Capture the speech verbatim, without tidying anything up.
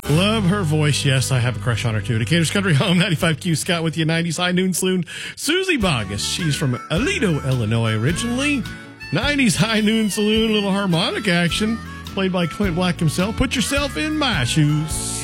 Love her voice. Yes, I have a crush on her too. Decatur's Country Home, ninety-five Q Scott with you, nineties High Noon Saloon. Susie Bogus. She's from Aledo, Illinois originally. nineties High Noon Saloon, little harmonic action played by Clint Black himself. Put yourself in my shoes.